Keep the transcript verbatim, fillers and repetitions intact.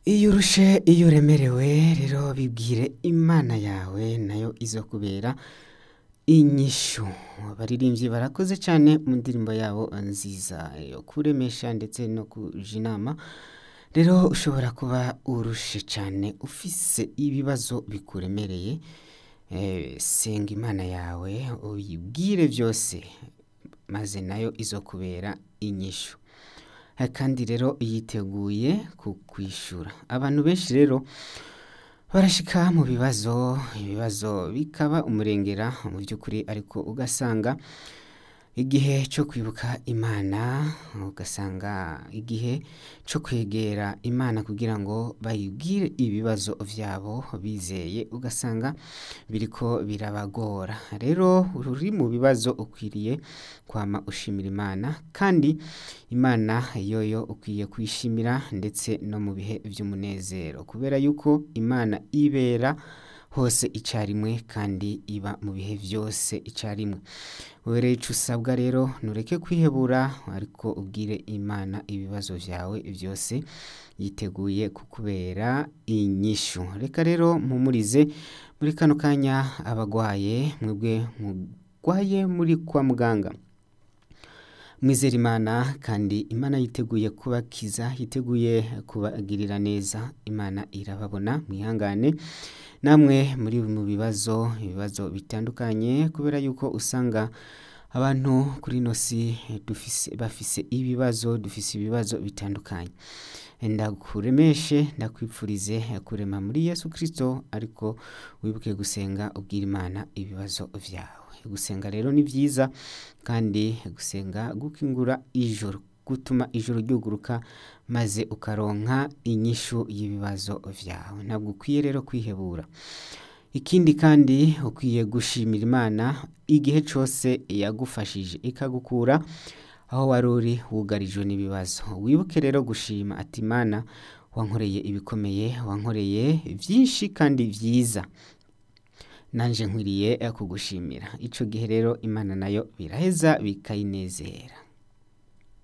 Iyo urushe iyo uremerewe rero bibwire Imana yawe nayo izokubera inyishu. Abaririmbyi barakoze cane mu ndirimbo yabo nziza yo kuremesha ndetse no kuja inama. Rero ushobora kuba urushe cane ufise ibibazo bikuremereye, eh, senga Imana yawe uyibwire vyose maze nayo izokubera inyishu. Eh, kandi rero yiteguye kukwishura. Abantu benshi rero barashika mu bibazo, ibibazo bikaba umurengera mu vy'ukuri, ariko ugasanga igihe co kwibuka Imana, ugasanga igihe co kwegera Imana kugira ngo bayibwire ibibazo vyabo bizeye, ugasanga biriko birabagora. Rero uri mu bibazo ukwiriye kwama ushimira Imana, kandi Imana yoyo ukwiye kwishimira ndetse no mu bihe vy'umunezero, kubera yuko Imana ibera hose icarimwe kandi iba mu bihe vyose icarimwe. Wewe rero ico usabwa rero ntureke kwihebura, ariko ubwire Imana ibibazo vyawe vyose, yiteguye kukubera inyishu. Reka rero mpumurize muri kano kanya abagwaye, mwebwe mugwaye muri kwa muganga. Mwizere Imana, kandi Imana yiteguye kubakiza, yiteguye kubagirira neza. Imana irababona, mwihangane namwe muri mu bibazo, ibibazo bitandukanye, kubera yuko usanga abantu kuri ino si dufise bafise ibibazo, dufise ibibazo bitandukanye. Ndakuremeshe, ndakwipfurize kurema muri Yesu Kristo, ariko wibuke gusenga ubwira Imana ibibazo vyawe. Gusenga rero ni vyiza, kandi gusenga gukingura ijoro, gutuma ijoro ryuguruka maze ukaronka inyishu y'ibibazo vyawe. Ntabwo ukwiye rero kwihebura. Ikindi kandi ukwiye gushimira Imana igihe cose yagufashije ikagukura aho wari uri wugarijwe n'ibibazo. Wibuke rero gushima ati Imana, wankoreye ibikomeye, wankoreye vyinshi kandi vyiza, nanje nkwiriye kugushimira. Ico gihe rero Imana nayo biraheza bikayinezera.